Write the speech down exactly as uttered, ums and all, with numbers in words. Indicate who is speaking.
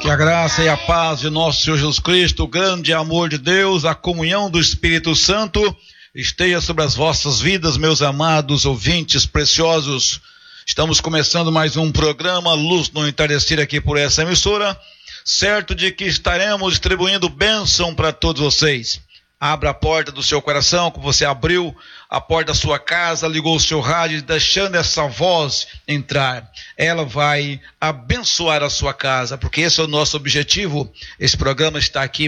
Speaker 1: Que a graça e a paz de nosso Senhor Jesus Cristo, o grande amor de Deus, a comunhão do Espírito Santo, esteja sobre as vossas vidas, meus amados ouvintes preciosos. Estamos começando mais um programa Luz no Entardecer aqui por essa emissora, certo de que estaremos distribuindo bênção para todos vocês. Abra a porta do seu coração, como você abriu a porta da sua casa, ligou o seu rádio, deixando essa voz entrar. Ela vai abençoar a sua casa, porque esse é o nosso objetivo. Esse programa está aqui